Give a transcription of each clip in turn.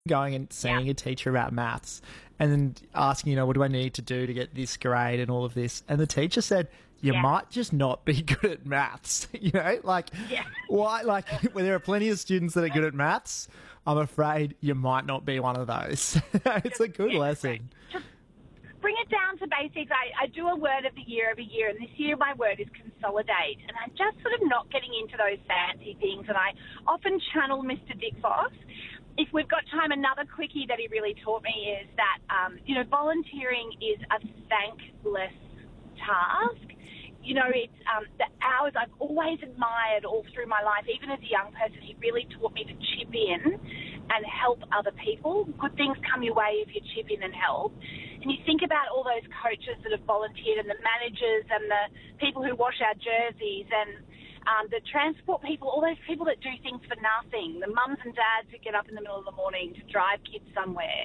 going and seeing a teacher about maths and then asking, what do I need to do to get this grade and all of this? And the teacher said, you might just not be good at maths, why? Like, when there are plenty of students that are good at maths, I'm afraid you might not be one of those. It's a good lesson. Just bring it down to basics. I do a word of the year every year, and this year my word is consolidate. And I'm just sort of not getting into those fancy things, and I often channel Mr. Dick Foss. If we've got time, another quickie that he really taught me is that, volunteering is a thankless task. It's the hours I've always admired all through my life. Even as a young person, he really taught me to chip in and help other people. Good things come your way if you chip in and help. And you think about all those coaches that have volunteered and the managers and the people who wash our jerseys and the transport people, all those people that do things for nothing, the mums and dads who get up in the middle of the morning to drive kids somewhere.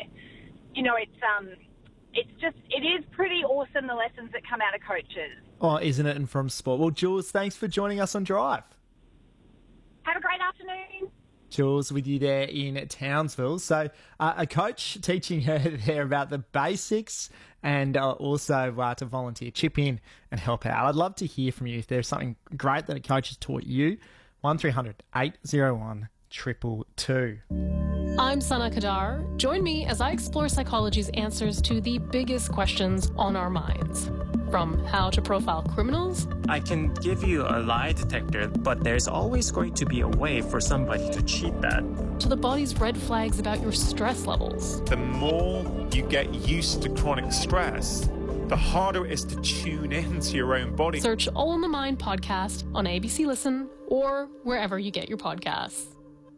It is pretty awesome, the lessons that come out of coaches. Oh, isn't it? And from sport. Well, Jules, thanks for joining us on Drive. Have a great afternoon. Jules with you there in Townsville. So a coach teaching her there about the basics and also to volunteer, chip in and help out. I'd love to hear from you if there's something great that a coach has taught you. 1300 801 222. I'm Sana Kadar. Join me as I explore psychology's answers to the biggest questions on our minds. From how to profile criminals. I can give you a lie detector, but there's always going to be a way for somebody to cheat that. To the body's red flags about your stress levels. The more you get used to chronic stress, the harder it is to tune into your own body. Search All in the Mind podcast on ABC Listen or wherever you get your podcasts.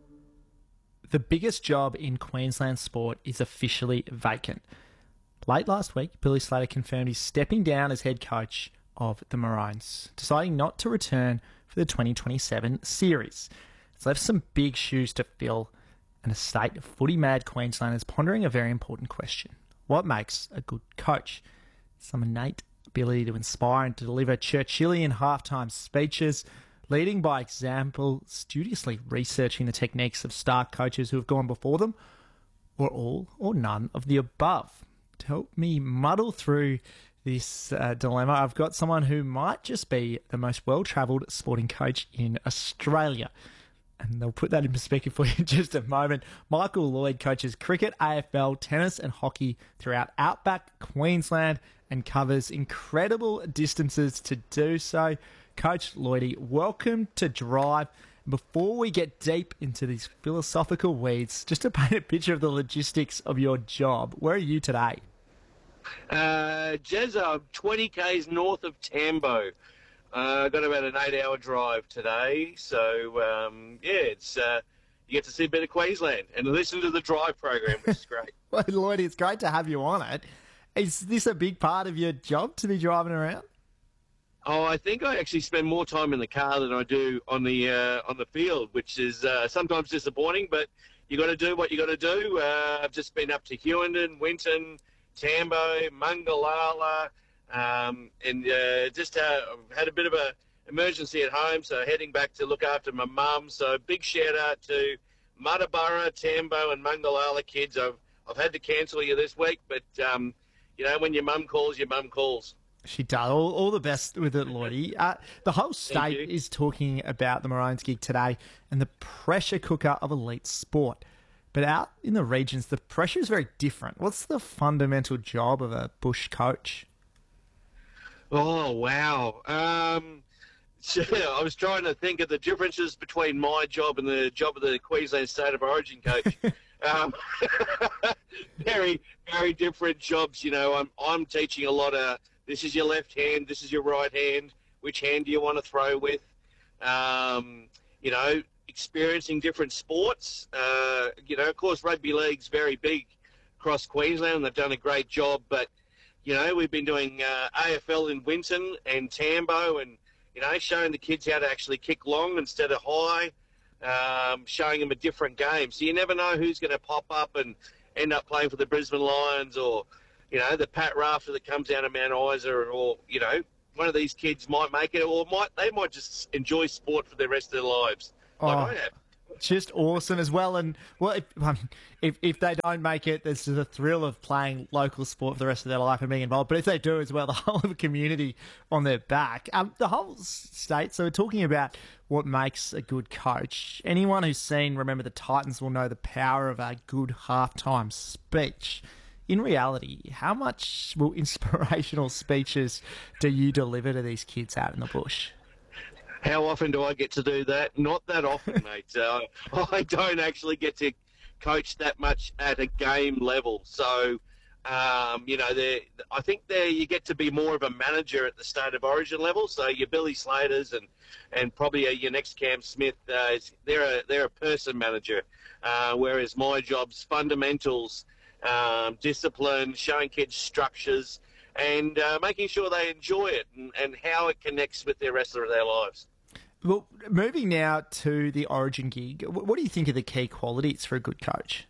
The biggest job in Queensland sport is officially vacant. Late last week, Billy Slater confirmed he's stepping down as head coach of the Maroons, deciding not to return for the 2027 series. It's left some big shoes to fill, and a state of footy-mad Queenslanders pondering a very important question. What makes a good coach? Some innate ability to inspire and to deliver Churchillian halftime speeches, leading by example, studiously researching the techniques of star coaches who have gone before them, or all or none of the above. To help me muddle through this dilemma, I've got someone who might just be the most well-travelled sporting coach in Australia. And they'll put that in perspective for you in just a moment. Michael Lloyd coaches cricket, AFL, tennis and hockey throughout outback Queensland and covers incredible distances to do so. Coach Lloydie, welcome to Drive. Before we get deep into these philosophical weeds, just to paint a picture of the logistics of your job, where are you today? Jez, I'm 20 k's north of Tambo. Got about an 8-hour drive today, so it's you get to see a bit of Queensland and listen to the Drive program, which is great. Well, Lloydie, it's great to have you on it. Is this a big part of your job to be driving around? Oh, I think I actually spend more time in the car than I do on the field, which is sometimes disappointing, but you got to do what you got to do. I've just been up to Hewenden, Winton, Tambo, Mungalala, and just had a bit of a emergency at home, so heading back to look after my mum. So big shout out to Muttaburra, Tambo, and Mungalala kids. I've had to cancel you this week, but when your mum calls, your mum calls. She does. All the best with it, Lloydie. The whole state is talking about the Maroons gig today and the pressure cooker of elite sport. But out in the regions, the pressure is very different. What's the fundamental job of a bush coach? Oh, wow. I was trying to think of the differences between my job and the job of the Queensland State of Origin coach. Very, very different jobs. I'm teaching a lot of, this is your left hand, this is your right hand, which hand do you want to throw with? Experiencing different sports. Of course, rugby league's very big across Queensland, and they've done a great job. But, we've been doing AFL in Winton and Tambo and, showing the kids how to actually kick long instead of high, showing them a different game. So you never know who's going to pop up and end up playing for the Brisbane Lions or, the Pat Rafter that comes out of Mount Isa or, one of these kids might make it or they might just enjoy sport for the rest of their lives. Like I have. just awesome as well. And well, if they don't make it, there's the thrill of playing local sport for the rest of their life and being involved. But if they do as well, the whole of the community on their back, the whole state. So we're talking about what makes a good coach. Anyone who's seen Remember the Titans will know the power of a good halftime speech. In reality, how much inspirational speeches do you deliver to these kids out in the bush? How often do I get to do that? Not that often, mate. I don't actually get to coach that much at a game level. So, I think you get to be more of a manager at the State of Origin level. So your Billy Slaters and probably your next Cam Smith, they're a person manager, whereas my job's fundamentals, discipline, showing kids structures, and making sure they enjoy it and how it connects with the rest of their lives. Well, moving now to the Origin gig, what do you think are the key qualities for a good coach?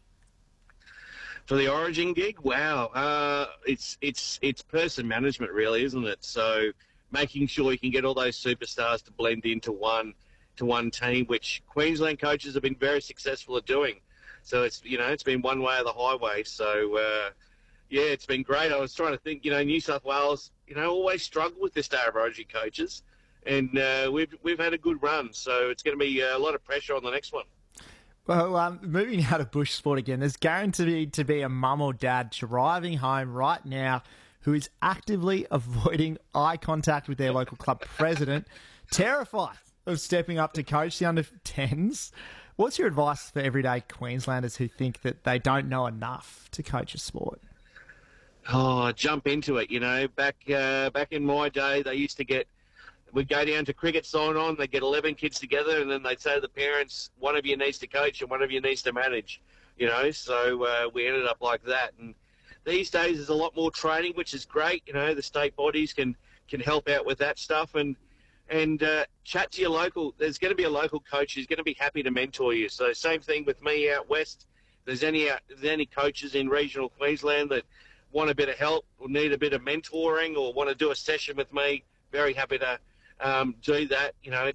For the Origin gig, wow, it's person management, really, isn't it? So making sure you can get all those superstars to blend into one team, which Queensland coaches have been very successful at doing. So it's been one way or the highway. So it's been great. I was trying to think, New South Wales, always struggle with this State of Origin coaches, and we've had a good run. So it's going to be a lot of pressure on the next one. Well, moving out of bush sport again, there's guaranteed to be a mum or dad driving home right now who is actively avoiding eye contact with their local club president, terrified of stepping up to coach the under-10s. What's your advice for everyday Queenslanders who think that they don't know enough to coach a sport? Oh, jump into it. Back in my day, we'd go down to cricket sign-on, they'd get 11 kids together, and then they'd say to the parents, one of you needs to coach and one of you needs to manage, so we ended up like that. And these days there's a lot more training, which is great. The state bodies can help out with that stuff, and chat to your local. There's going to be a local coach who's going to be happy to mentor you. So same thing with me out west. If there's any coaches in regional Queensland that want a bit of help or need a bit of mentoring or want to do a session with me, very happy to do that.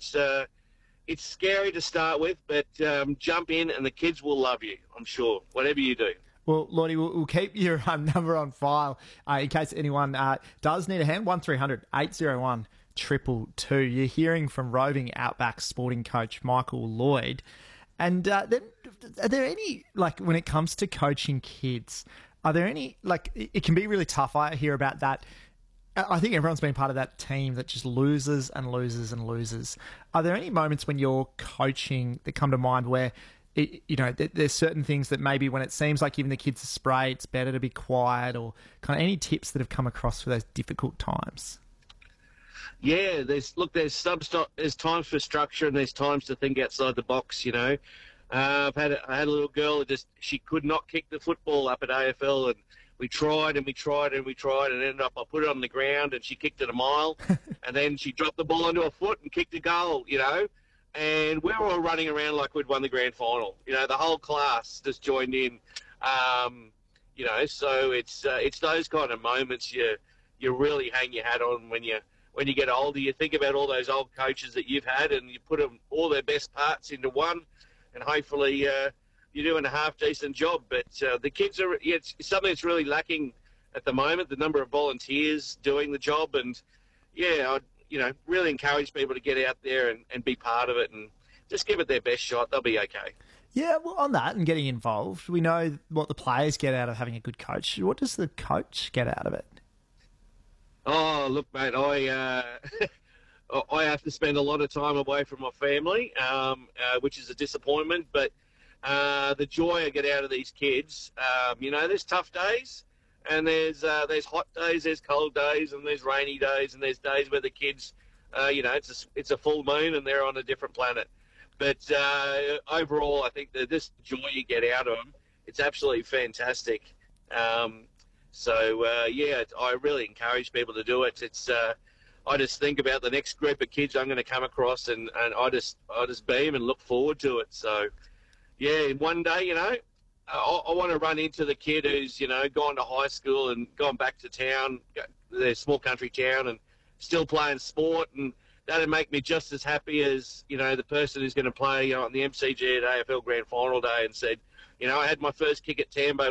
It's scary to start with, but jump in and the kids will love you, I'm sure, whatever you do. Well, Lordy, we'll keep your number on file in case anyone does need a hand. 1300 801 222. You're hearing from roving Outback sporting coach Michael Lloyd. And then, are there any, when it comes to coaching kids, are there any, it can be really tough. I hear about that. I think everyone's been part of that team that just loses and loses and loses. Are there any moments when you're coaching that come to mind where, there's certain things that maybe when it seems like even the kids are spray, it's better to be quiet, or kind of any tips that have come across for those difficult times? Yeah, there's times for structure and there's times to think outside the box, I had a little girl that she could not kick the football up at AFL, and we tried and we tried and we tried, and ended up I put it on the ground and she kicked it a mile, and then she dropped the ball onto her foot and kicked a goal, and we were all running around like we'd won the grand final. The whole class just joined in, so it's those kind of moments you really hang your hat on when you get older. You think about all those old coaches that you've had, and you put all their best parts into one, and hopefully you're doing a half-decent job. But the kids it's something that's really lacking at the moment, the number of volunteers doing the job. And, I'd really encourage people to get out there and be part of it and just give it their best shot. They'll be okay. Yeah, well, on that and getting involved, we know what the players get out of having a good coach. What does the coach get out of it? Oh, look, mate, I have to spend a lot of time away from my family, which is a disappointment. But the joy I get out of these kids, there's tough days, and there's hot days, there's cold days, and there's rainy days, and there's days where the kids, it's a full moon and they're on a different planet. But overall, I think that this joy you get out of them, it's absolutely fantastic. I really encourage people to do it. It's I just think about the next group of kids I'm going to come across, and I just beam and look forward to it. So, one day, I want to run into the kid who's, gone to high school and gone back to town, their small country town, and still playing sport, and that'd make me just as happy as, the person who's going to play on the MCG at AFL Grand Final Day and said, I had my first kick at Tambo